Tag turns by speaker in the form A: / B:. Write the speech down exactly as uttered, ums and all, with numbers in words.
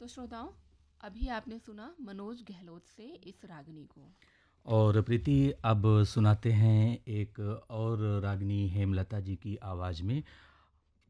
A: तो श्रोताओं, अभी आपने सुना मनोज गहलोत से इस रागनी को।
B: और प्रीति अब सुनाते हैं एक और रागनी हेमलता जी की आवाज़ में